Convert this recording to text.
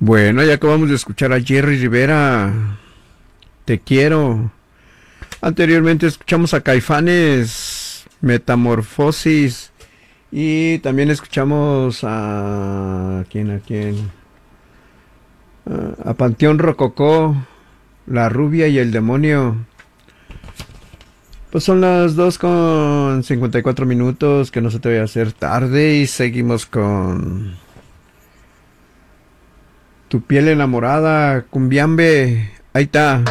Bueno, ya acabamos de escuchar a Jerry Rivera. Te quiero. Anteriormente escuchamos a Caifanes, Metamorfosis. Y también escuchamos a... ¿A quién? A Panteón Rococó, La Rubia y el Demonio. Pues son las 2:54, que no se te vaya a hacer tarde. Y seguimos con Tu piel enamorada, Cumbiambe. Ahí está.